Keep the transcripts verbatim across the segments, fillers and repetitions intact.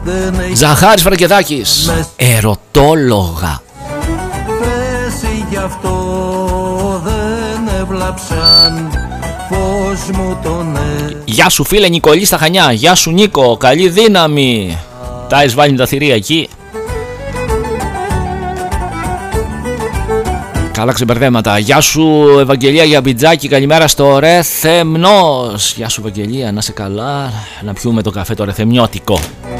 Ζαχάρης Φραγκεδάκης, ερωτόλογα. Πέσει γι' αυτό δεν έβλαψαν πως μου τον ε... Γεια σου φίλε Νικολή στα Χανιά. Γεια σου Νίκο, καλή δύναμη. Τα έχεις βάλει τα θηρία εκεί. Καλά ξεμπερδέματα. Γεια σου Ευαγγελία Γιαμπιτζάκη, καλημέρα στο Ρεθεμνός. Γεια σου Ευαγγελία, να σε καλά. Να πιούμε το καφέ το ρεθεμνιώτικο.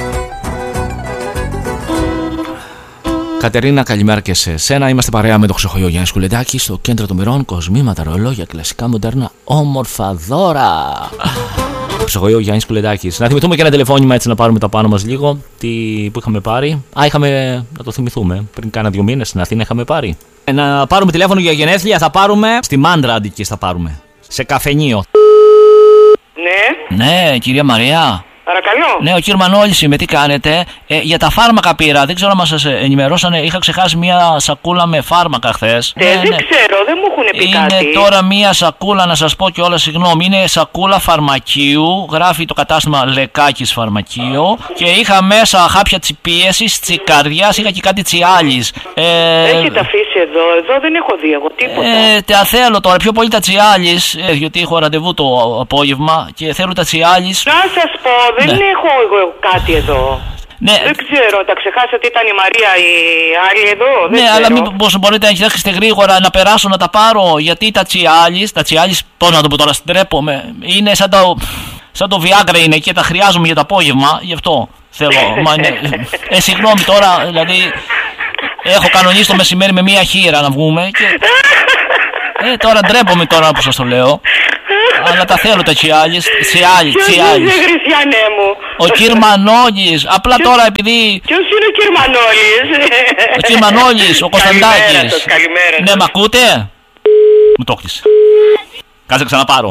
Κατερίνα, καλημέρα και σε σένα. Είμαστε παρέα με το Ξεχωριό Γιάννη Σκουλεντάκη στο κέντρο των μοιρών. Κοσμήματα, ρολόγια, κλασικά, μοντέρνα, όμορφα δώρα. Ξεχωριό Γιάννη Σκουλεντάκη. Να θυμηθούμε και ένα τηλεφώνημα έτσι να πάρουμε τα πάνω μας λίγο. Τι που είχαμε πάρει. Α, είχαμε. Να το θυμηθούμε. Πριν κάνα δύο μήνες στην Αθήνα είχαμε πάρει. Να πάρουμε τηλέφωνο για γενέθλια. Θα πάρουμε. Στη Μάντρα αντική θα πάρουμε. Σε καφενείο. Ναι. Ναι, κυρία Μαρία. Παρακαλώ. Ναι, ο κύριος Μανώλης είμαι, τι κάνετε? Ε, για τα φάρμακα πήρα, δεν ξέρω αν μας ενημερώσανε. Είχα ξεχάσει μια σακούλα με φάρμακα χθες. Ε, ναι, δεν ναι. ξέρω, δεν μου έχουν πει Είναι κάτι. τώρα μια σακούλα, να σας πω κιόλας, συγγνώμη. Είναι σακούλα φαρμακείου, γράφει το κατάστημα Λεκάκης Φαρμακείο. Και είχα μέσα χάπια τσιπίεσης, τσικαρδιάς, είχα και κάτι τσιάλης. Ε, Έχετε αφήσει εδώ, εδώ δεν έχω δει εγώ τίποτα. Ε, τε θέλω τώρα, πιο πολύ τα τσιάλης, ε, γιατί έχω ραντεβού το απόγευμα και θέλω τα τσιάλης. Να σας πω, δεν Ναι. έχω εγώ κάτι εδώ. Ναι. Δεν ξέρω, τα ξεχάσατε, ήταν η Μαρία η άλλη εδώ. Δεν Ναι, ξέρω. αλλά μήπως μπορείτε να κοιτάξετε γρήγορα να περάσω να τα πάρω. Γιατί τα τσιάλης, τα τσιάλης, πώς να το πω τώρα, στρέπομαι. Είναι σαν το, σαν το Viagra είναι και τα χρειάζομαι για το απόγευμα. Γι' αυτό θέλω. Μα, ναι. Ε, συγγνώμη τώρα, δηλαδή. Έχω κανονίσει το μεσημέρι με μία χείρα να βγούμε. Και... Ε, τώρα ντρέπομαι τώρα που σας το λέω. Αλλά τα θέλω τα τσιάλης. Τσιάλης, Ποιος τσιάλης. είναι, Χριστιανέ μου? Ο κύρ Μανώλης. Απλά τώρα επειδή. Ποιος είναι ο κύρ Μανώλης? Ο κύρ Μανώλης, ο Κωνσταντάκης. Καλημέρα σας, καλημέρα Ναι, σας. μ' ακούτε? Μου το έκλεισε. Κάτσε ξαναπάρω.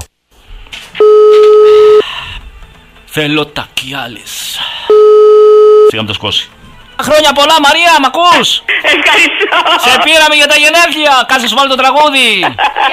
Θέλω τα κιάλης. Σιγά με το σκώσει. Χρόνια πολλά Μαρία, μ' ακούς? Ευχαριστώ. Σε πήραμε για τα γενέθλια. Κάτσε σου βάλω το τραγούδι.